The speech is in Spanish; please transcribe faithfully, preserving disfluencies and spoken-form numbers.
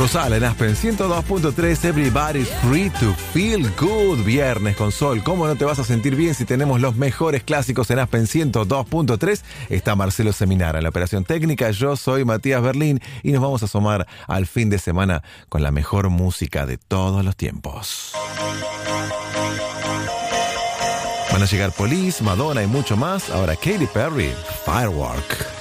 Rosala en Aspen ciento dos punto tres, Everybody's Free to Feel Good. Viernes con sol. ¿Cómo no te vas a sentir bien si tenemos los mejores clásicos en Aspen ciento dos punto tres? Está Marcelo Seminara en la operación técnica. Yo soy Matías Berlín y nos vamos a asomar al fin de semana con la mejor música de todos los tiempos. Van a llegar Police, Madonna y mucho más. Ahora Katy Perry, Firework.